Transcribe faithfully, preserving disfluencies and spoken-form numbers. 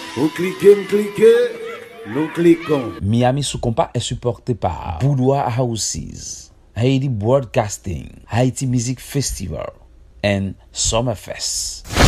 Vous cliquez, vous cliquez, nous cliquons. Miami sous compas est supporté par Boudoir Houses, Haiti Broadcasting, Haiti Music Festival and Summerfest.